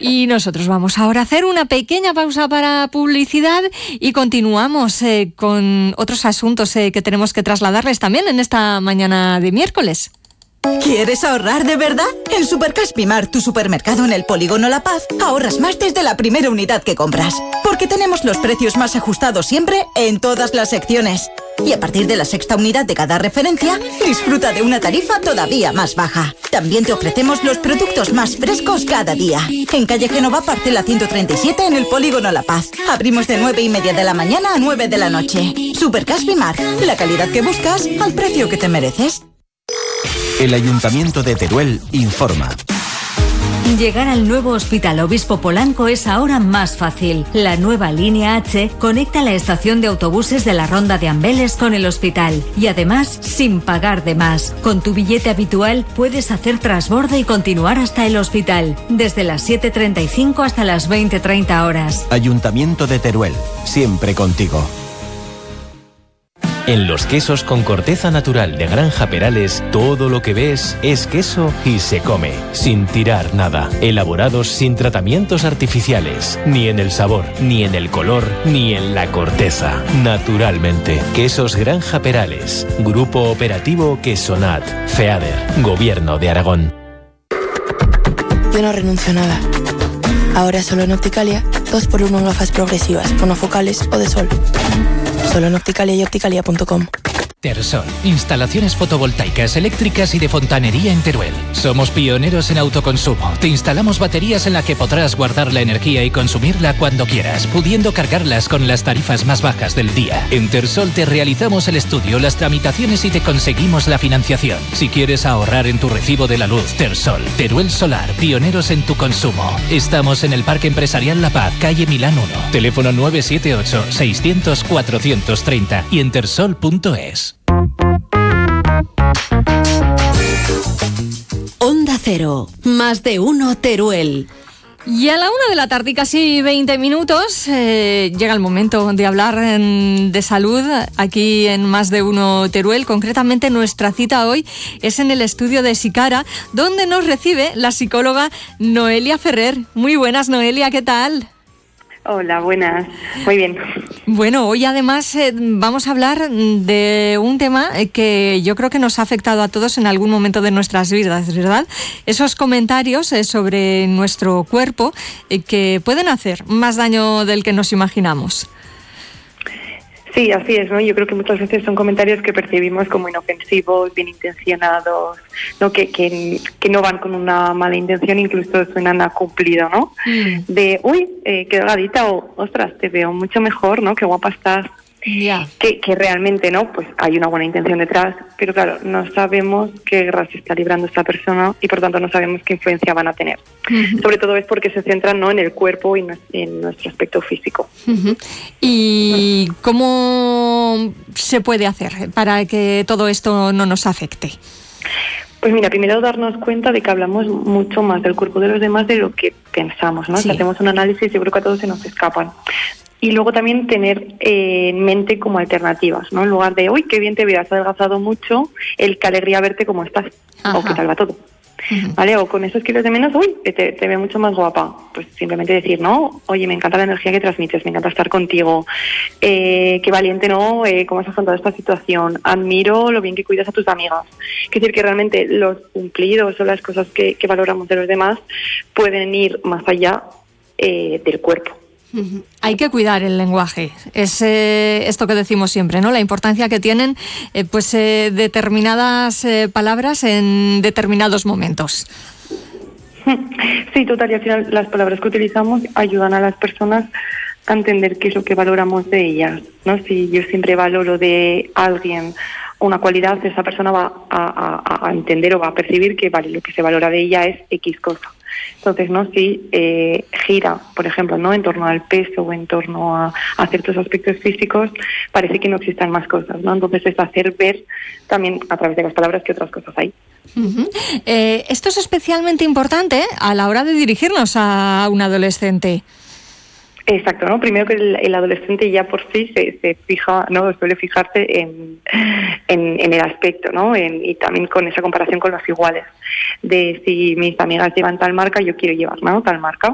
Y nosotros vamos ahora a hacer una pequeña pausa para publicidad y continuamos con otros asuntos que tenemos que trasladarles también en esta mañana de miércoles. ¿Quieres ahorrar de verdad? En Supercash Pimar, tu supermercado en el Polígono La Paz, ahorras más desde la primera unidad que compras. Porque tenemos los precios más ajustados siempre en todas las secciones. Y a partir de la sexta unidad de cada referencia, disfruta de una tarifa todavía más baja. También te ofrecemos los productos más frescos cada día. En calle Génova, parcela 137 en el Polígono La Paz. Abrimos de 9:30 de la mañana a 9 de la noche. Supercash Pimar, la calidad que buscas al precio que te mereces. El Ayuntamiento de Teruel informa. Llegar al nuevo Hospital Obispo Polanco es ahora más fácil. La nueva línea H conecta la estación de autobuses de la Ronda de Ambeles con el hospital y además sin pagar de más. Con tu billete habitual puedes hacer transborde y continuar hasta el hospital, desde las 7:35 hasta las 20:30 horas. Ayuntamiento de Teruel, siempre contigo. En los quesos con corteza natural de Granja Perales, todo lo que ves es queso y se come, sin tirar nada. Elaborados sin tratamientos artificiales, ni en el sabor, ni en el color, ni en la corteza. Naturalmente. Quesos Granja Perales. Grupo Operativo Quesonat. FEADER. Gobierno de Aragón. Yo no renuncio a nada. Ahora solo en Opticalia, 2x1 en gafas progresivas, monofocales o de sol. Solo en Opticalia y opticalia.com. Tersol, instalaciones fotovoltaicas, eléctricas y de fontanería en Teruel. Somos pioneros en autoconsumo. Te instalamos baterías en las que podrás guardar la energía y consumirla cuando quieras, pudiendo cargarlas con las tarifas más bajas del día. En Tersol te realizamos el estudio, las tramitaciones y te conseguimos la financiación. Si quieres ahorrar en tu recibo de la luz, Tersol. Teruel Solar, pioneros en tu consumo. Estamos en el Parque Empresarial La Paz, calle Milán 1. Teléfono 978 600 430 y en tersol.es. Onda Cero, más de uno Teruel. Y a la 1 de la tarde, casi 20 minutos, llega el momento de hablar de salud aquí en Más de Uno Teruel. Concretamente, nuestra cita hoy es en el estudio de Sicara, donde nos recibe la psicóloga Noelia Ferrer. Muy buenas, Noelia, ¿qué tal? Hola, buenas. Muy bien. Bueno, hoy además vamos a hablar de un tema que yo creo que nos ha afectado a todos en algún momento de nuestras vidas, ¿verdad? Esos comentarios sobre nuestro cuerpo que pueden hacer más daño del que nos imaginamos. Sí, así es, ¿no? Yo creo que muchas veces son comentarios que percibimos como inofensivos, bien intencionados, ¿no? Que no van con una mala intención, incluso suenan a cumplido, ¿no? De, uy, qué delgadita, o ostras, te veo mucho mejor, ¿no? Qué guapa estás. Yeah. Que realmente, ¿no? Pues hay una buena intención detrás, pero claro, no sabemos qué guerra se está librando esta persona y por tanto no sabemos qué influencia van a tener. Uh-huh. Sobre todo es porque se centran, ¿no?, en el cuerpo y en nuestro aspecto físico. Uh-huh. ¿Y cómo se puede hacer para que todo esto no nos afecte? Pues mira, primero darnos cuenta de que hablamos mucho más del cuerpo de los demás de lo que pensamos, ¿no? Sí. Si hacemos un análisis, yo creo que a todos se nos escapan. Y luego también tener en mente como alternativas, ¿no? En lugar de, uy, qué bien te veo, has adelgazado mucho, qué alegría verte cómo estás. Ajá. O qué tal va todo. Uh-huh. ¿Vale? O con esos kilos de menos, uy, te veo mucho más guapa. Pues simplemente decir, ¿no? Oye, me encanta la energía que transmites, me encanta estar contigo. Qué valiente, ¿no? ¿Cómo has afrontado esta situación? Admiro lo bien que cuidas a tus amigas. Es decir, que realmente los cumplidos o las cosas que valoramos de los demás pueden ir más allá del cuerpo. Hay que cuidar el lenguaje, es esto que decimos siempre, ¿no? La importancia que tienen determinadas palabras en determinados momentos. Sí, total, y al final las palabras que utilizamos ayudan a las personas a entender qué es lo que valoramos de ellas, ¿no? Si yo siempre valoro de alguien una cualidad, esa persona va a entender o va a percibir que vale, lo que se valora de ella es X cosa. Entonces, ¿no? Si gira, por ejemplo, ¿no?, en torno al peso o en torno a ciertos aspectos físicos, parece que no existan más cosas, ¿no? Entonces es hacer ver también a través de las palabras que otras cosas hay. Uh-huh. Esto es especialmente importante a la hora de dirigirnos a un adolescente. Exacto, ¿no? Primero que el adolescente ya por sí se fija, ¿no? Suele fijarse en el aspecto, ¿no? Y también con esa comparación con los iguales. De si mis amigas llevan tal marca, yo quiero llevar, ¿no?, tal marca.